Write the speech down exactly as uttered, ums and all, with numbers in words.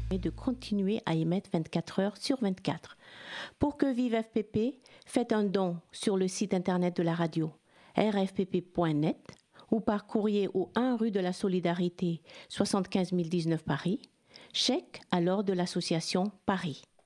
et de continuer à émettre vingt-quatre heures sur vingt-quatre. Pour que vive F P P, faites un don sur le site internet de la radio r f p p point net ou par courrier au un rue de la Solidarité, soixante-quinze mille dix-neuf Paris, chèque à l'ordre de l'association Paris.